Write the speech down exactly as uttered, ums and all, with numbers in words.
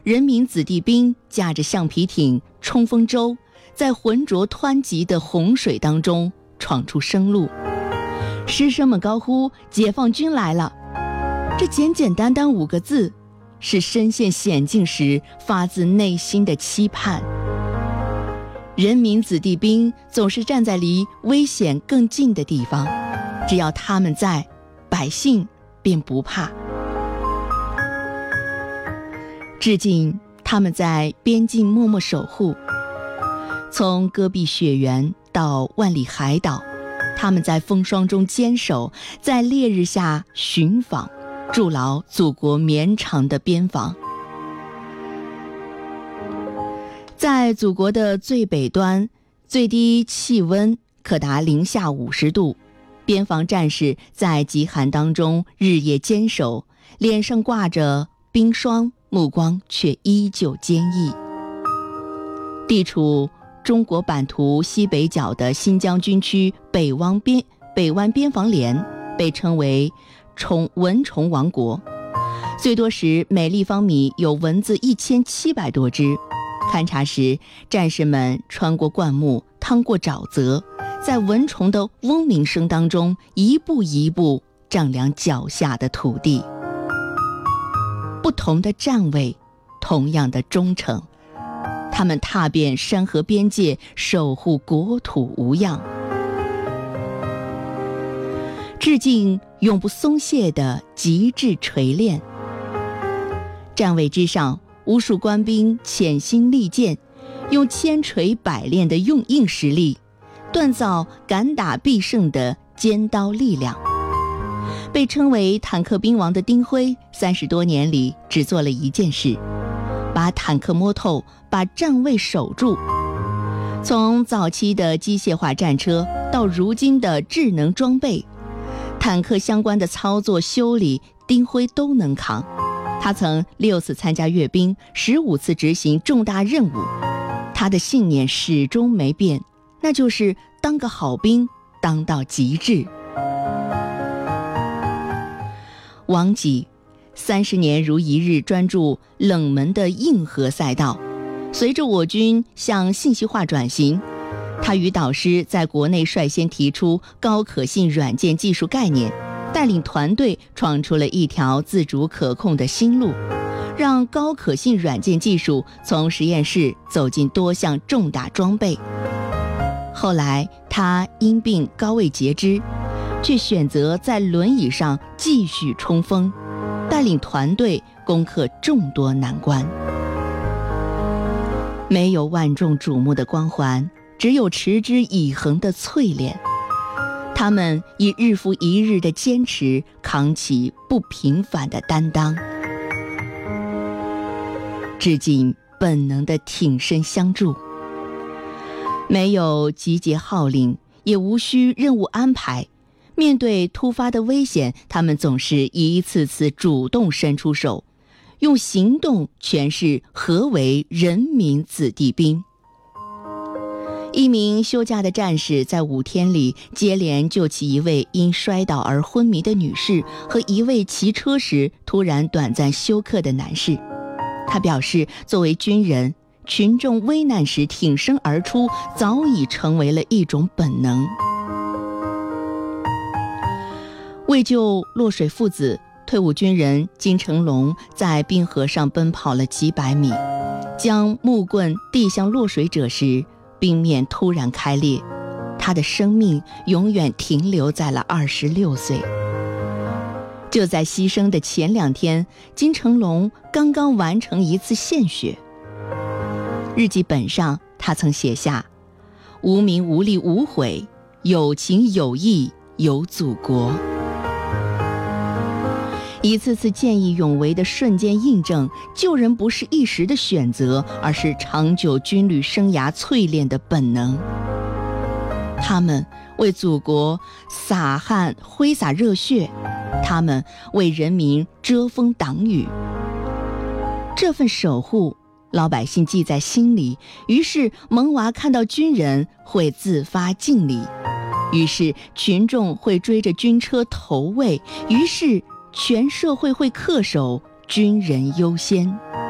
人民子弟兵驾着橡皮艇、冲锋舟，在浑浊湍急的洪水当中闯出生路。师生们高呼解放军来了，这简简单单五个字，是身陷险境时发自内心的期盼。人民子弟兵总是站在离危险更近的地方，只要他们在，百姓便不怕。致敬他们在边境默默守护，从戈壁雪原到万里海岛，他们在风霜中坚守，在烈日下巡访，筑牢祖国绵长的边防。在祖国的最北端，最低气温可达零下五十度，边防战士在极寒当中日夜坚守，脸上挂着冰霜，目光却依旧坚毅。地处中国版图西北角的新疆军区北湾边北湾边防连被称为虫蚊虫王国，最多时每立方米有蚊子一千七百多只。勘察时，战士们穿过灌木，趟过沼泽，在蚊虫的嗡鸣声当中，一步一步丈量脚下的土地。不同的站位，同样的忠诚，他们踏遍山河边界，守护国土无恙。致敬永不松懈的极致锤炼。站位之上，无数官兵潜心利剑，用千锤百炼的用硬实力，锻造敢打必胜的尖刀力量。被称为坦克兵王的丁辉，三十多年里只做了一件事，把坦克摸透，把站位守住。从早期的机械化战车到如今的智能装备，坦克相关的操作修理，丁辉都能扛。他曾六次参加阅兵，十五次执行重大任务。他的信念始终没变，那就是当个好兵，当到极致。王吉三十年如一日专注冷门的硬核赛道，随着我军向信息化转型，他与导师在国内率先提出高可信软件技术概念，带领团队创出了一条自主可控的新路，让高可信软件技术从实验室走进多项重大装备。后来他因病高位截肢，却选择在轮椅上继续冲锋，带领团队攻克众多难关。没有万众瞩目的光环，只有持之以恒的淬炼。他们以日复一日的坚持，扛起不平凡的担当。致敬本能的挺身相助。没有集结号令，也无需任务安排，面对突发的危险，他们总是一次次主动伸出手，用行动诠释何为人民子弟兵。一名休假的战士在五天里接连救起一位因摔倒而昏迷的女士和一位骑车时突然短暂休克的男士。他表示，作为军人，群众危难时挺身而出早已成为了一种本能。为救落水父子，退伍军人金成龙在冰河上奔跑了几百米，将木棍递向落水者时，冰面突然开裂，他的生命永远停留在了二十六岁。就在牺牲的前两天，金成龙刚刚完成一次献血。日记本上他曾写下：无名无利无悔，有情有义有祖国。一次次见义勇为的瞬间印证，救人不是一时的选择，而是长久军旅生涯淬炼的本能。他们为祖国洒汗挥洒热血，他们为人民遮风挡雨。这份守护，老百姓记在心里，于是萌娃看到军人会自发敬礼，于是群众会追着军车投喂，于是全社会会恪守军人优先。